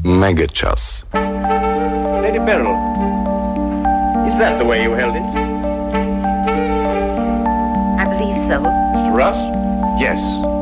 Мега час. Lady Beryl, is that the way you held it? I believe so. Mr. Russ? Yes.